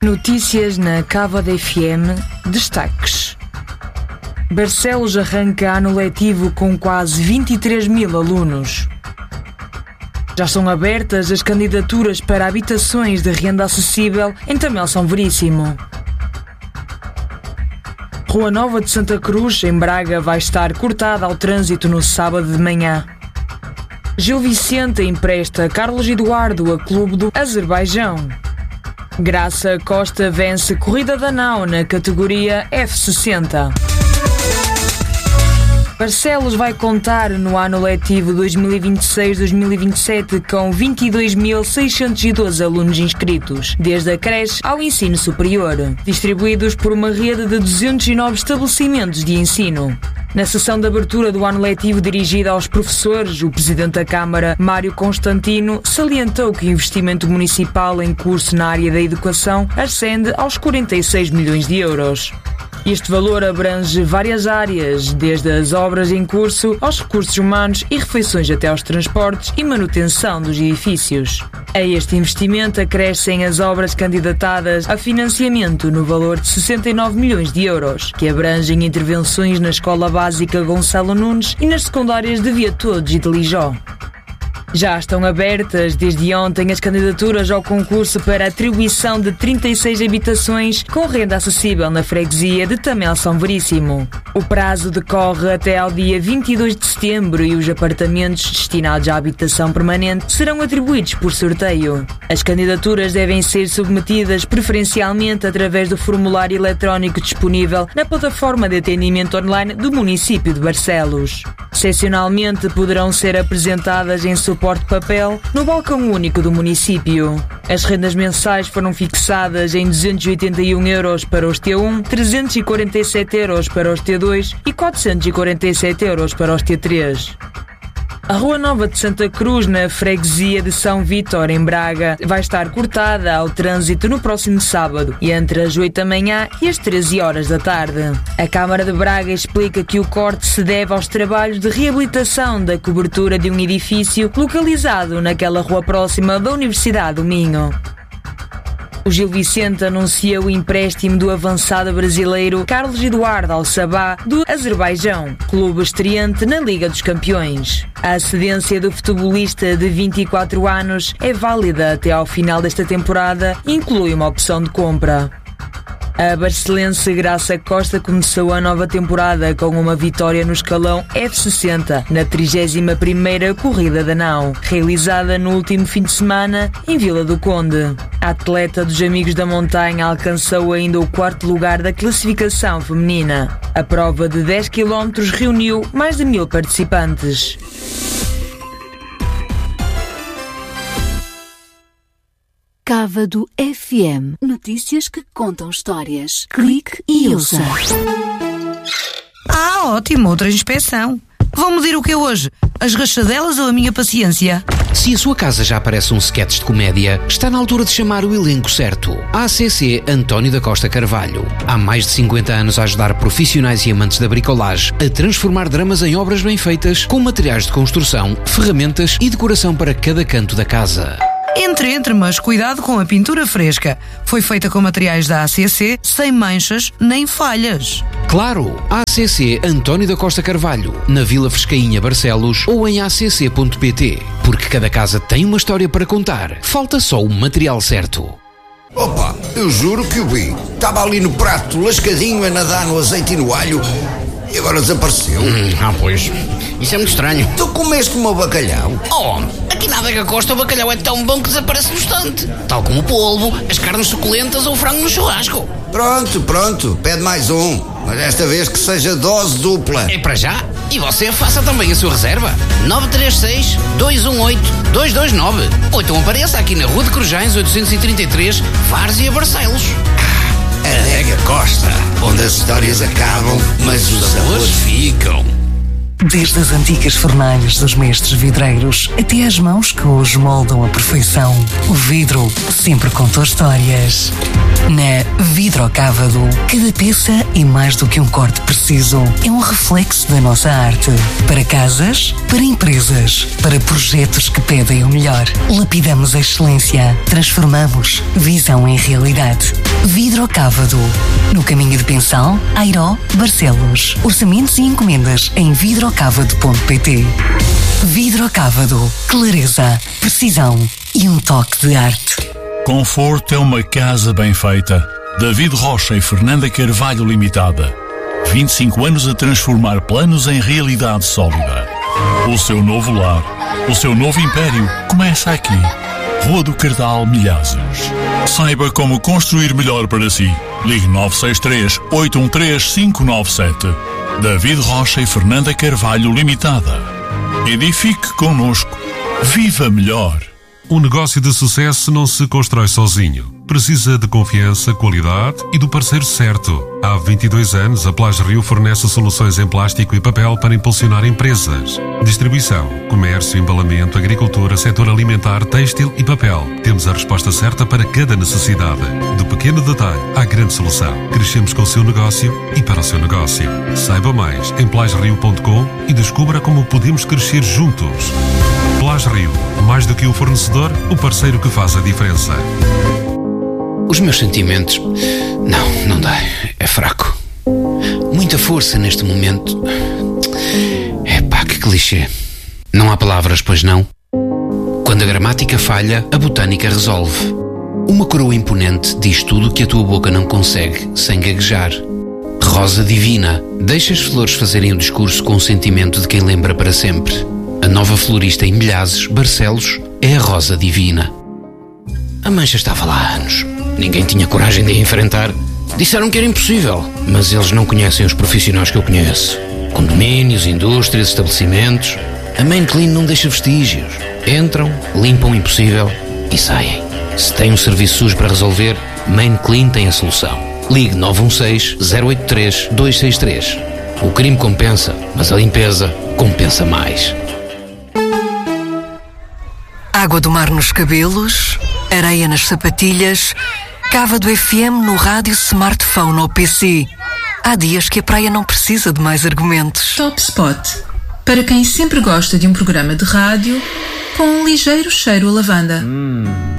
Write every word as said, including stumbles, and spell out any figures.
Notícias na Cávado F M. Destaques. Barcelos arranca ano letivo com quase vinte e três mil alunos. Já estão abertas as candidaturas para habitações de renda acessível em Tamel São Veríssimo. Rua Nova de Santa Cruz, em Braga, vai estar cortada ao trânsito no sábado de manhã. Gil Vicente empresta Carlos Eduardo a clube do Azerbaijão. Graça Costa vence Corrida da Nau na categoria F sessenta. Barcelos vai contar no ano letivo dois mil e vinte e seis dois mil e vinte e sete com vinte e dois mil seiscentos e doze alunos inscritos, desde a creche ao ensino superior, distribuídos por uma rede de duzentos e nove estabelecimentos de ensino. Na sessão de abertura do ano letivo dirigida aos professores, o Presidente da Câmara, Mário Constantino, salientou que o investimento municipal em curso na área da educação ascende aos quarenta e seis milhões de euros. Este valor abrange várias áreas, desde as obras em curso aos recursos humanos e refeições até aos transportes e manutenção dos edifícios. A este investimento acrescem as obras candidatadas a financiamento no valor de sessenta e nove milhões de euros, que abrangem intervenções na Escola Básica Gonçalo Nunes e nas secundárias de Via Todos e de Lijó. Já estão abertas desde ontem as candidaturas ao concurso para a atribuição de trinta e seis habitações com renda acessível na freguesia de Tamel São Veríssimo. O prazo decorre até ao dia vinte e dois de setembro e os apartamentos destinados à habitação permanente serão atribuídos por sorteio. As candidaturas devem ser submetidas preferencialmente através do formulário eletrónico disponível na plataforma de atendimento online do município de Barcelos. Excepcionalmente poderão ser apresentadas em suporte de papel no balcão único do município. As rendas mensais foram fixadas em duzentos e oitenta e um euros para os T um, trezentos e quarenta e sete euros para os T dois e quatrocentos e quarenta e sete euros para os T três. A Rua Nova de Santa Cruz, na freguesia de São Vítor, em Braga, vai estar cortada ao trânsito no próximo sábado, entre as oito da manhã e as treze horas da tarde. A Câmara de Braga explica que o corte se deve aos trabalhos de reabilitação da cobertura de um edifício localizado naquela rua próxima da Universidade do Minho. O Gil Vicente anuncia o empréstimo do avançado brasileiro Carlos Eduardo ao Sabah do Azerbaijão, clube estreante na Liga dos Campeões. A cedência do futebolista de vinte e quatro anos é válida até ao final desta temporada e inclui uma opção de compra. A barcelense Graça Costa começou a nova temporada com uma vitória no escalão F sessenta, na trigésima primeira Corrida da Nau, realizada no último fim de semana em Vila do Conde. A atleta dos Amigos da Montanha alcançou ainda o quarto lugar da classificação feminina. A prova de dez quilómetros reuniu mais de mil participantes. Cávado F M. Notícias que contam histórias. Clique e ouça. Ah, ótimo, outra inspeção. Vão medir o que é hoje? As rachadelas ou a minha paciência? Se a sua casa já parece um sketch de comédia, está na altura de chamar o elenco certo. A C C António da Costa Carvalho. Há mais de cinquenta anos a ajudar profissionais e amantes da bricolagem a transformar dramas em obras bem feitas, com materiais de construção, ferramentas e decoração para cada canto da casa. Entre, entre, mas cuidado com a pintura fresca. Foi feita com materiais da A C C, sem manchas nem falhas. Claro, A C C António da Costa Carvalho, na Vila Frescainha, Barcelos, ou em a c c ponto p t. Porque cada casa tem uma história para contar. Falta só o material certo. Opa, eu juro que o vi. Estava ali no prato, lascadinho, a nadar no azeite e no alho, e agora desapareceu. Hum, ah, pois. Isso é muito estranho. Tu comeste o meu bacalhau? Oh, aqui na Adega Costa o bacalhau é tão bom que desaparece no instante. Tal como o polvo, as carnes suculentas ou o frango no churrasco. Pronto, pronto. Pede mais um. Mas desta vez que seja dose dupla. É para já. E você faça também a sua reserva. nove três seis, dois um oito, dois dois nove. Ou então apareça aqui na Rua de Corujães oitocentos e trinta e três, Várzea, Barcelos. Adega Costa, onde as histórias acabam, mas os sabores ficam. Desde as antigas fornalhas dos mestres vidreiros até às mãos que hoje moldam a perfeição, o vidro sempre contou histórias. Na Vidrocávado, cada peça é mais do que um corte preciso. É um reflexo da nossa arte. Para casas, para empresas, para projetos que pedem o melhor. Lapidamos a excelência. Transformamos visão em realidade. Vidrocávado. No caminho de Pensão, Airó, Barcelos. Orçamentos e encomendas em vidrocávado ponto pt. Vidrocávado. Clareza, precisão e um toque de arte. Conforto é uma casa bem feita. David Rocha e Fernanda Carvalho Limitada. vinte e cinco anos a transformar planos em realidade sólida. O seu novo lar, o seu novo império começa aqui. Rua do Cardal, Milhazes. Saiba como construir melhor para si. Ligue nove seis três, oito um três, cinco nove sete. David Rocha e Fernanda Carvalho Limitada. Edifique connosco. Viva melhor. Um negócio de sucesso não se constrói sozinho. Precisa de confiança, qualidade e do parceiro certo. Há vinte e dois anos, a Plage Rio fornece soluções em plástico e papel para impulsionar empresas. Distribuição, comércio, embalamento, agricultura, setor alimentar, têxtil e papel. Temos a resposta certa para cada necessidade. Do pequeno detalhe à grande solução. Crescemos com o seu negócio e para o seu negócio. Saiba mais em plage rio ponto com e descubra como podemos crescer juntos. Plage Rio, mais do que o fornecedor, o parceiro que faz a diferença. Os meus sentimentos... Não, não dá. É fraco. Muita força neste momento. Epá, que clichê. Não há palavras, pois não? Quando a gramática falha, a botânica resolve. Uma coroa imponente diz tudo o que a tua boca não consegue, sem gaguejar. Rosa divina. Deixa as flores fazerem o discurso com o sentimento de quem lembra para sempre. A nova florista em Milhazes, Barcelos, é a Rosa Divina. A mancha estava lá há anos. Ninguém tinha coragem de a enfrentar. Disseram que era impossível, mas eles não conhecem os profissionais que eu conheço. Condomínios, indústrias, estabelecimentos. A Main Clean não deixa vestígios. Entram, limpam o impossível e saem. Se tem um serviço sujo para resolver, Main Clean tem a solução. Ligue nove um seis, zero oito três, dois seis três. O crime compensa, mas a limpeza compensa mais. Água do mar nos cabelos, areia nas sapatilhas, Cávado F M no rádio, smartphone ou P C. Há dias que a praia não precisa de mais argumentos. Top Spot. Para quem sempre gosta de um programa de rádio com um ligeiro cheiro a lavanda. Hum.